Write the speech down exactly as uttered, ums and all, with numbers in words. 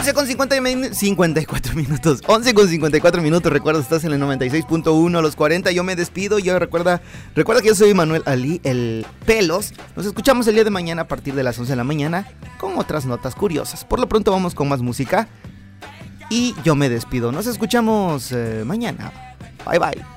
once con cincuenta y cuatro minutos. once con cincuenta y cuatro minutos. Recuerda, estás en el noventa y seis punto uno, los cuarenta. Yo me despido. Yo recuerda, recuerda que yo soy Manuel Ali, el Pelos. Nos escuchamos el día de mañana a partir de las once de la mañana con otras notas curiosas. Por lo pronto vamos con más música. Y yo me despido. Nos escuchamos eh, mañana. Bye bye.